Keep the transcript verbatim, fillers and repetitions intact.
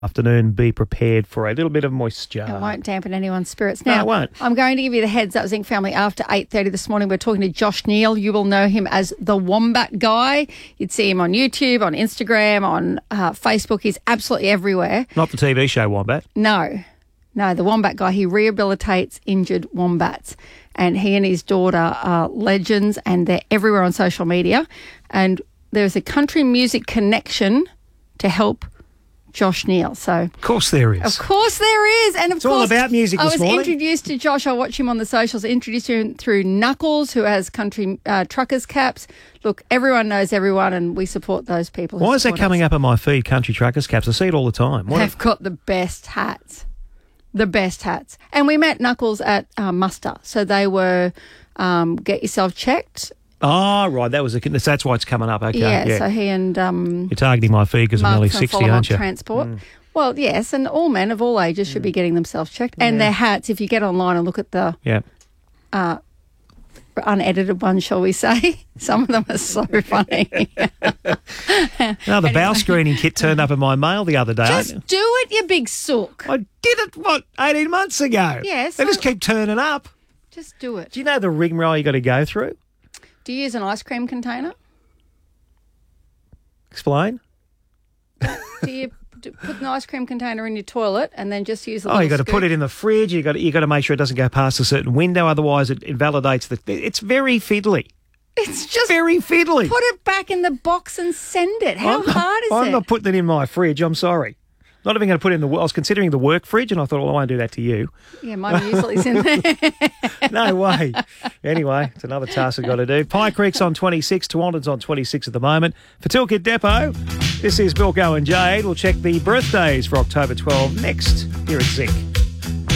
Afternoon, be prepared for a little bit of moisture. It won't dampen anyone's spirits. Now, No, it won't. I'm going to give you the heads up, Zinc Family. After eight thirty this morning, we're talking to Josh Neal. You will know him as the Wombat Guy. You'd see him on YouTube, on Instagram, on uh, Facebook. He's absolutely everywhere. Not the T V show Wombat. No, no, the Wombat Guy. He rehabilitates injured wombats. And he and his daughter are legends, and they're everywhere on social media. And there's a country music connection to help Josh Neal. So, Of course there is. of course there is. And of It's all course, about music I this was morning. introduced to Josh. I watch him on the socials. I introduced him through Knuckles, who has country uh, truckers caps. Look, everyone knows everyone, and we support those people. who Why is that support coming us. up on my feed, Country Truckers caps? I see it all the time. What They've got the best hats. The best hats. And we met Knuckles at uh, Muster. So they were um, get yourself checked. Oh, right. That was a, that's why it's coming up. Okay. yeah, Yeah. so he and um, You're targeting my feed because I'm Mark nearly from sixty, Follow aren't you? Transport. Well, yes, and all men of all ages should be getting themselves checked. And their hats, if you get online and look at the Yeah. unedited ones, shall we say, some of them are so funny. No, the bow screening kit turned up in my mail the other day. Just do it, you big sook. I did it, what, eighteen months ago? Yes, They just I- keep turning up. Just do it. Do you know the rigmarole you got to go through? Do you use an ice cream container? Explain. Do you d- put an ice cream container in your toilet and then just use a Oh, little you got to scoop? put it in the fridge. You got to, you got to make sure it doesn't go past a certain window, otherwise it invalidates the. It's very fiddly. It's just Very fiddly. put it back in the box and send it. How I'm not, hard is I'm it? not putting it in my fridge. I'm sorry. Not even going to put it in the. I was considering the work fridge, and I thought, well, I won't do that to you. Yeah, mine usually is in there. No way. Anyway, it's another task I've got to do. Pine Creek's on twenty-six, Towonden's on twenty-six at the moment. For Toolkit Depot, this is Bilko and Jade. We'll check the birthdays for October twelfth next here at Zinc.